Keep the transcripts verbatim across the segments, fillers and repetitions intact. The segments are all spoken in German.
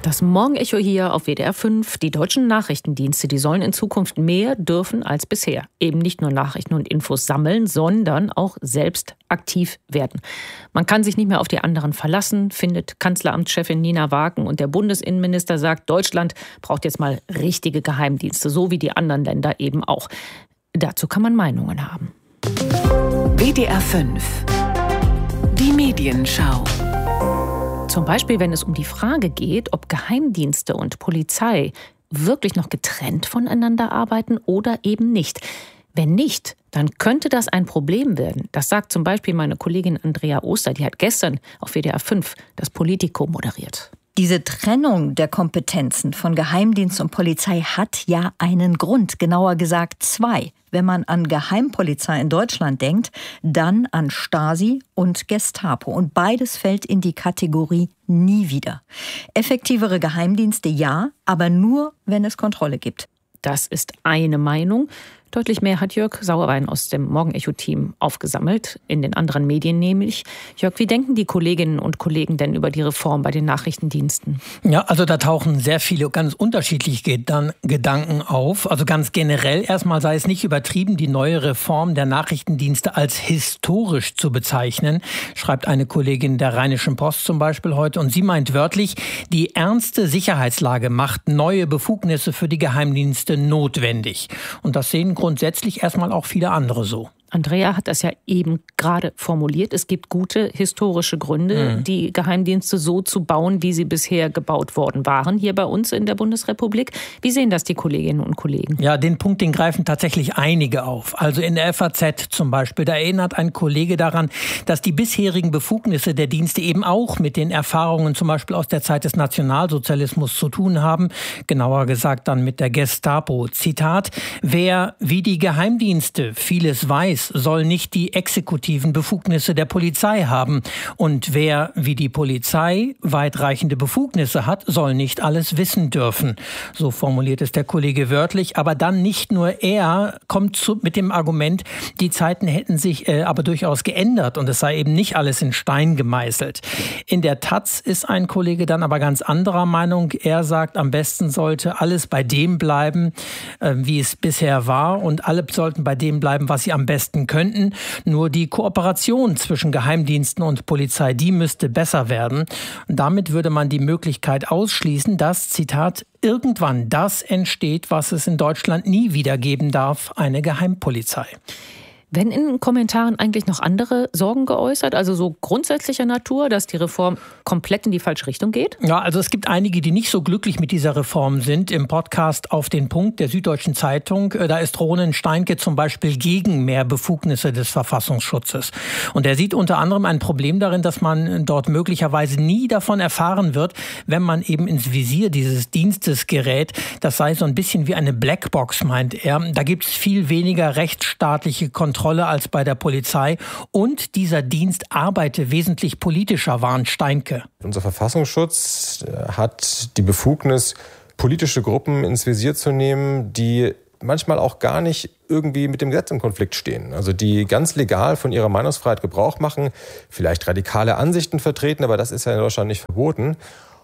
Das Morgenecho hier auf W D R fünf. Die deutschen Nachrichtendienste, die sollen in Zukunft mehr dürfen als bisher. Eben nicht nur Nachrichten und Infos sammeln, sondern auch selbst aktiv werden. Man kann sich nicht mehr auf die anderen verlassen, findet Kanzleramtschefin Nina Wagen. Und der Bundesinnenminister sagt, Deutschland braucht jetzt mal richtige Geheimdienste, so wie die anderen Länder eben auch. Dazu kann man Meinungen haben. W D R fünf. Die Medienschau. Zum Beispiel, wenn es um die Frage geht, ob Geheimdienste und Polizei wirklich noch getrennt voneinander arbeiten oder eben nicht. Wenn nicht, dann könnte das ein Problem werden. Das sagt zum Beispiel meine Kollegin Andrea Oster. Die hat gestern auf W D R fünf das Politico moderiert. Diese Trennung der Kompetenzen von Geheimdienst und Polizei hat ja einen Grund, genauer gesagt zwei. Wenn man an Geheimpolizei in Deutschland denkt, dann an Stasi und Gestapo. Und beides fällt in die Kategorie nie wieder. Effektivere Geheimdienste ja, aber nur, wenn es Kontrolle gibt. Das ist eine Meinung. Deutlich mehr hat Jörg Sauerwein aus dem Morgenecho-Team aufgesammelt, in den anderen Medien nämlich. Jörg, wie denken die Kolleginnen und Kollegen denn über die Reform bei den Nachrichtendiensten? Ja, also da tauchen sehr viele ganz unterschiedliche Gedanken auf. Also ganz generell erstmal sei es nicht übertrieben, die neue Reform der Nachrichtendienste als historisch zu bezeichnen, schreibt eine Kollegin der Rheinischen Post zum Beispiel heute. Und sie meint wörtlich, die ernste Sicherheitslage macht neue Befugnisse für die Geheimdienste notwendig. Und das sehen grundsätzlich erstmal auch viele andere so. Andrea hat das ja eben gerade formuliert. Es gibt gute historische Gründe, mhm. die Geheimdienste so zu bauen, wie sie bisher gebaut worden waren, hier bei uns in der Bundesrepublik. Wie sehen das die Kolleginnen und Kollegen? Ja, den Punkt, den greifen tatsächlich einige auf. Also in der F A Z zum Beispiel, da erinnert ein Kollege daran, dass die bisherigen Befugnisse der Dienste eben auch mit den Erfahrungen zum Beispiel aus der Zeit des Nationalsozialismus zu tun haben. Genauer gesagt dann mit der Gestapo. Zitat: Wer wie die Geheimdienste vieles weiß, soll nicht die exekutiven Befugnisse der Polizei haben. Und wer, wie die Polizei, weitreichende Befugnisse hat, soll nicht alles wissen dürfen. So formuliert es der Kollege wörtlich. Aber dann nicht nur er kommt zu, mit dem Argument, die Zeiten hätten sich äh, aber durchaus geändert und es sei eben nicht alles in Stein gemeißelt. In der Taz ist ein Kollege dann aber ganz anderer Meinung. Er sagt, am besten sollte alles bei dem bleiben, äh, wie es bisher war. Und alle sollten bei dem bleiben, was sie am besten könnten. Nur die Kooperation zwischen Geheimdiensten und Polizei, die müsste besser werden. Und damit würde man die Möglichkeit ausschließen, dass, Zitat, irgendwann das entsteht, was es in Deutschland nie wieder geben darf, eine Geheimpolizei. Werden in den Kommentaren eigentlich noch andere Sorgen geäußert, also so grundsätzlicher Natur, dass die Reform komplett in die falsche Richtung geht? Ja, also es gibt einige, die nicht so glücklich mit dieser Reform sind. Im Podcast Auf den Punkt der Süddeutschen Zeitung, da ist Ronen Steinke zum Beispiel gegen mehr Befugnisse des Verfassungsschutzes. Und er sieht unter anderem ein Problem darin, dass man dort möglicherweise nie davon erfahren wird, wenn man eben ins Visier dieses Dienstes gerät. Das sei so ein bisschen wie eine Blackbox, meint er. Da gibt es viel weniger rechtsstaatliche Kontrolle als bei der Polizei. Und dieser Dienst arbeite wesentlich politischer, warnt Steinke. Unser Verfassungsschutz hat die Befugnis, politische Gruppen ins Visier zu nehmen, die manchmal auch gar nicht irgendwie mit dem Gesetz im Konflikt stehen. Also die ganz legal von ihrer Meinungsfreiheit Gebrauch machen, vielleicht radikale Ansichten vertreten, aber das ist ja in Deutschland nicht verboten.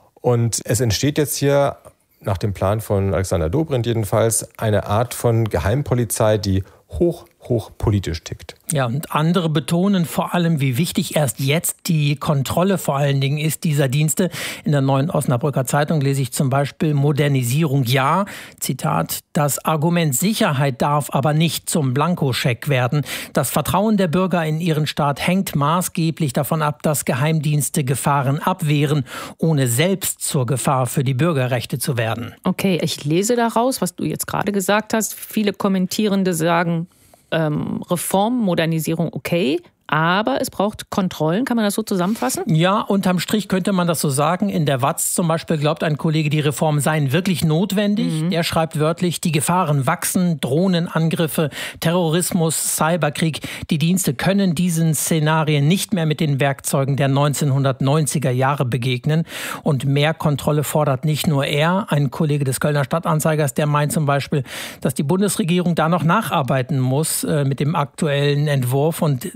Und es entsteht jetzt hier, nach dem Plan von Alexander Dobrindt jedenfalls, eine Art von Geheimpolizei, die hoch, hoch politisch tickt. Ja, und andere betonen vor allem, wie wichtig erst jetzt die Kontrolle vor allen Dingen ist dieser Dienste. In der Neuen Osnabrücker Zeitung lese ich zum Beispiel Modernisierung ja. Zitat: Das Argument Sicherheit darf aber nicht zum Blankoscheck werden. Das Vertrauen der Bürger in ihren Staat hängt maßgeblich davon ab, dass Geheimdienste Gefahren abwehren, ohne selbst zur Gefahr für die Bürgerrechte zu werden. Okay, ich lese daraus, was du jetzt gerade gesagt hast. Viele Kommentierende sagen, ähm, Reform, Modernisierung okay, aber es braucht Kontrollen. Kann man das so zusammenfassen? Ja, unterm Strich könnte man das so sagen. In der Watz zum Beispiel glaubt ein Kollege, die Reformen seien wirklich notwendig. Mhm. Er schreibt wörtlich, die Gefahren wachsen, Drohnenangriffe, Terrorismus, Cyberkrieg. Die Dienste können diesen Szenarien nicht mehr mit den Werkzeugen der neunzehnhundertneunziger Jahre begegnen. Und mehr Kontrolle fordert nicht nur er. Ein Kollege des Kölner Stadtanzeigers, der meint zum Beispiel, dass die Bundesregierung da noch nacharbeiten muss äh, mit dem aktuellen Entwurf. Und er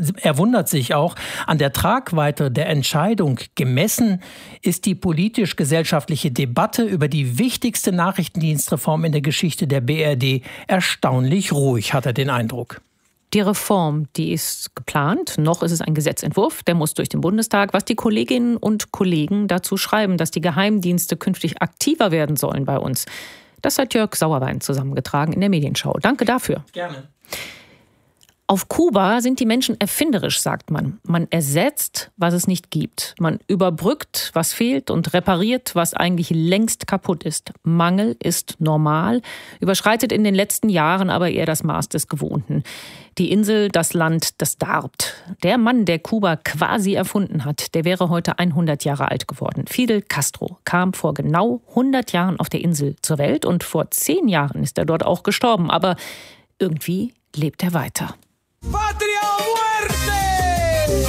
wundert sich auch, an der Tragweite der Entscheidung gemessen ist die politisch-gesellschaftliche Debatte über die wichtigste Nachrichtendienstreform in der Geschichte der B R D erstaunlich ruhig, hat er den Eindruck. Die Reform, die ist geplant. Noch ist es ein Gesetzentwurf, der muss durch den Bundestag. Was die Kolleginnen und Kollegen dazu schreiben, dass die Geheimdienste künftig aktiver werden sollen bei uns, das hat Jörg Sauerwein zusammengetragen in der Medienschau. Danke dafür. Gerne. Auf Kuba sind die Menschen erfinderisch, sagt man. Man ersetzt, was es nicht gibt. Man überbrückt, was fehlt und repariert, was eigentlich längst kaputt ist. Mangel ist normal, überschreitet in den letzten Jahren aber eher das Maß des Gewohnten. Die Insel, das Land, das darbt. Der Mann, der Kuba quasi erfunden hat, der wäre heute hundert Jahre alt geworden. Fidel Castro kam vor genau hundert Jahren auf der Insel zur Welt und vor zehn Jahren ist er dort auch gestorben. Aber irgendwie lebt er weiter. Patria o muerte!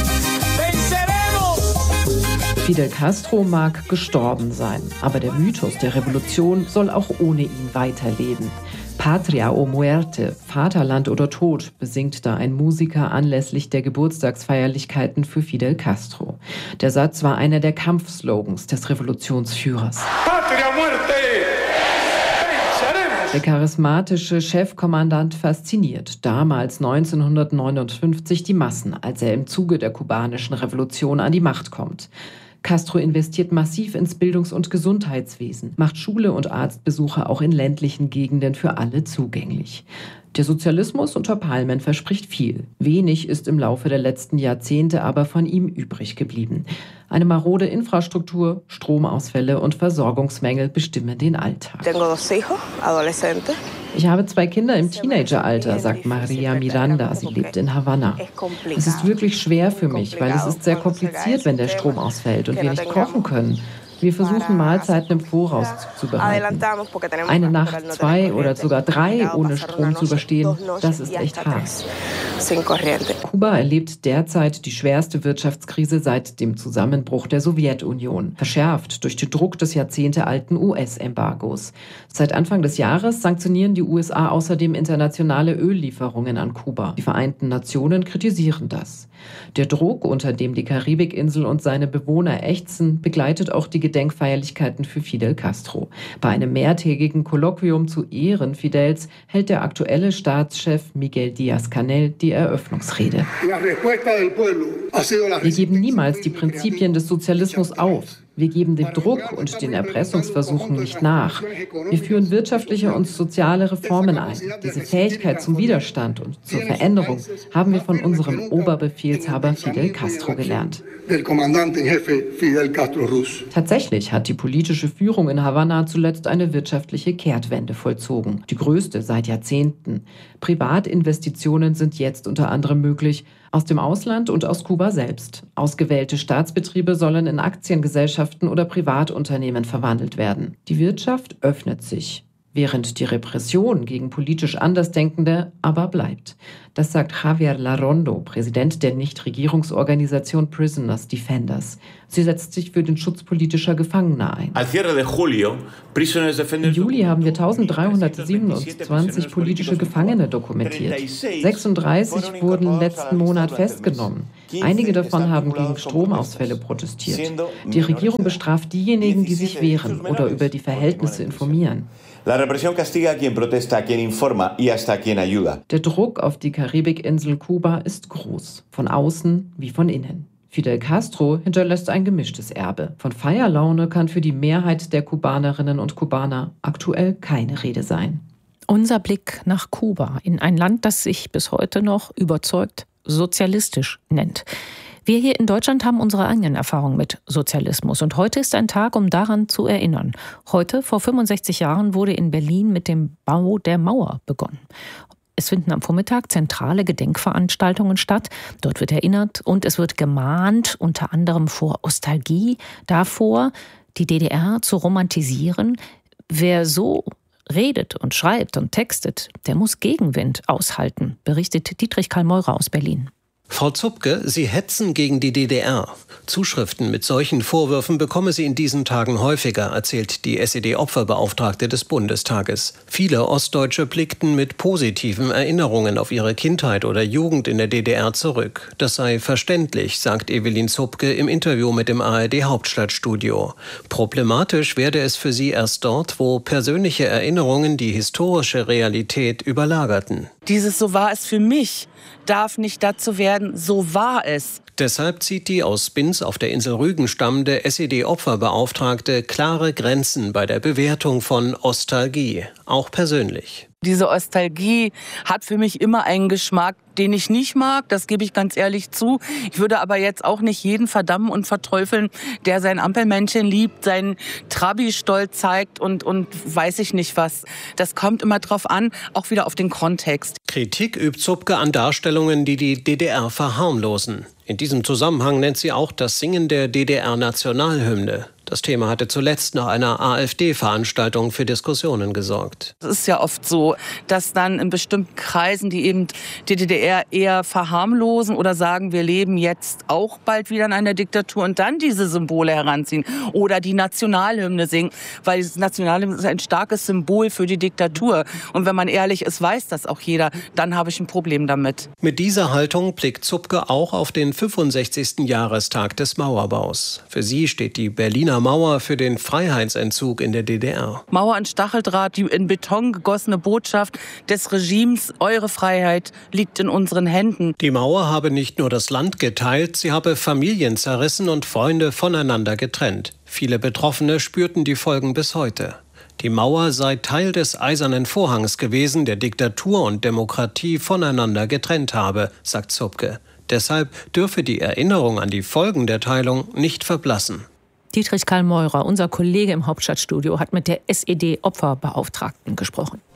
Venceremos! Fidel Castro mag gestorben sein, aber der Mythos der Revolution soll auch ohne ihn weiterleben. Patria o muerte, Vaterland oder Tod, besingt da ein Musiker anlässlich der Geburtstagsfeierlichkeiten für Fidel Castro. Der Satz war einer der Kampfslogans des Revolutionsführers. Patria o muerte! Der charismatische Chefkommandant fasziniert damals neunzehnhundertneunundfünfzig die Massen, als er im Zuge der kubanischen Revolution an die Macht kommt. Castro investiert massiv ins Bildungs- und Gesundheitswesen, macht Schule und Arztbesuche auch in ländlichen Gegenden für alle zugänglich. Der Sozialismus unter Palmen verspricht viel. Wenig ist im Laufe der letzten Jahrzehnte aber von ihm übrig geblieben. Eine marode Infrastruktur, Stromausfälle und Versorgungsmängel bestimmen den Alltag. Ich habe zwei Kinder im Teenageralter, sagt Maria Miranda. Sie lebt in Havanna. Es ist wirklich schwer für mich, weil es ist sehr kompliziert, wenn der Strom ausfällt und wir nicht kochen können. Wir versuchen, Mahlzeiten im Voraus zuzubereiten. Eine Nacht, zwei oder sogar drei ohne Strom zu überstehen, das ist echt hart. Kuba erlebt derzeit die schwerste Wirtschaftskrise seit dem Zusammenbruch der Sowjetunion, verschärft durch den Druck des jahrzehntealten U S-Embargos. Seit Anfang des Jahres sanktionieren die U S A außerdem internationale Öllieferungen an Kuba. Die Vereinten Nationen kritisieren das. Der Druck, unter dem die Karibikinsel und seine Bewohner ächzen, begleitet auch die Gedenkfeierlichkeiten für Fidel Castro. Bei einem mehrtägigen Kolloquium zu Ehren Fidels hält der aktuelle Staatschef Miguel Díaz-Canel die Eröffnungsrede. Wir geben niemals die Prinzipien des Sozialismus auf. Wir geben dem Druck und den Erpressungsversuchen nicht nach. Wir führen wirtschaftliche und soziale Reformen ein. Diese Fähigkeit zum Widerstand und zur Veränderung haben wir von unserem Oberbefehlshaber Fidel Castro gelernt. Tatsächlich hat die politische Führung in Havanna zuletzt eine wirtschaftliche Kehrtwende vollzogen. Die größte seit Jahrzehnten. Privatinvestitionen sind jetzt unter anderem möglich, aus dem Ausland und aus Kuba selbst. Ausgewählte Staatsbetriebe sollen in Aktiengesellschaften oder Privatunternehmen verwandelt werden. Die Wirtschaft öffnet sich, während die Repression gegen politisch Andersdenkende aber bleibt. Das sagt Javier Larrondo, Präsident der Nichtregierungsorganisation Prisoners Defenders. Sie setzt sich für den Schutz politischer Gefangener ein. Im Juli haben wir eintausenddreihundertsiebenundzwanzig politische Gefangene dokumentiert. sechsunddreißig wurden letzten Monat festgenommen. Einige davon haben gegen Stromausfälle protestiert. Die Regierung bestraft diejenigen, die sich wehren oder über die Verhältnisse informieren. Der Druck auf die Karibikinsel Kuba ist groß, von außen wie von innen. Fidel Castro hinterlässt ein gemischtes Erbe. Von Feierlaune kann für die Mehrheit der Kubanerinnen und Kubaner aktuell keine Rede sein. Unser Blick nach Kuba, in ein Land, das sich bis heute noch überzeugt sozialistisch nennt. Wir hier in Deutschland haben unsere eigenen Erfahrungen mit Sozialismus. Und heute ist ein Tag, um daran zu erinnern. Heute, vor fünfundsechzig Jahren, wurde in Berlin mit dem Bau der Mauer begonnen. Es finden am Vormittag zentrale Gedenkveranstaltungen statt. Dort wird erinnert und es wird gemahnt, unter anderem vor Nostalgie, davor, die D D R zu romantisieren. Wer so redet und schreibt und textet, der muss Gegenwind aushalten, berichtet Dietrich Karl Meurer aus Berlin. Frau Zupke, Sie hetzen gegen die D D R. Zuschriften mit solchen Vorwürfen bekomme sie in diesen Tagen häufiger, erzählt die S E D-Opferbeauftragte des Bundestages. Viele Ostdeutsche blickten mit positiven Erinnerungen auf ihre Kindheit oder Jugend in der D D R zurück. Das sei verständlich, sagt Evelyn Zupke im Interview mit dem A R D-Hauptstadtstudio. Problematisch werde es für sie erst dort, wo persönliche Erinnerungen die historische Realität überlagerten. Dieses "So war es für mich" darf nicht dazu werden, "so war es". Deshalb zieht die aus Binz auf der Insel Rügen stammende S E D-Opferbeauftragte klare Grenzen bei der Bewertung von Ostalgie, auch persönlich. Diese Ostalgie hat für mich immer einen Geschmack, den ich nicht mag, das gebe ich ganz ehrlich zu. Ich würde aber jetzt auch nicht jeden verdammen und verteufeln, der sein Ampelmännchen liebt, seinen Trabi-Stolz zeigt und, und weiß ich nicht was. Das kommt immer drauf an, auch wieder auf den Kontext. Kritik übt Zupke an Darstellungen, die die D D R verharmlosen. In diesem Zusammenhang nennt sie auch das Singen der D D R-Nationalhymne. Das Thema hatte zuletzt nach einer AfD-Veranstaltung für Diskussionen gesorgt. Es ist ja oft so, dass dann in bestimmten Kreisen, die eben die D D R eher verharmlosen oder sagen, wir leben jetzt auch bald wieder in einer Diktatur und dann diese Symbole heranziehen oder die Nationalhymne singen, weil das Nationalhymne ist ein starkes Symbol für die Diktatur. Und wenn man ehrlich ist, weiß das auch jeder, dann habe ich ein Problem damit. Mit dieser Haltung blickt Zupke auch auf den fünfundsechzigsten Jahrestag des Mauerbaus. Für sie steht die Berliner Mauer für den Freiheitsentzug in der D D R. Mauer und Stacheldraht, die in Beton gegossene Botschaft des Regimes, eure Freiheit liegt in unseren Händen. Die Mauer habe nicht nur das Land geteilt, sie habe Familien zerrissen und Freunde voneinander getrennt. Viele Betroffene spürten die Folgen bis heute. Die Mauer sei Teil des Eisernen Vorhangs gewesen, der Diktatur und Demokratie voneinander getrennt habe, sagt Zupke. Deshalb dürfe die Erinnerung an die Folgen der Teilung nicht verblassen. Dietrich Karl Meurer, unser Kollege im Hauptstadtstudio, hat mit der S E D-Opferbeauftragten gesprochen.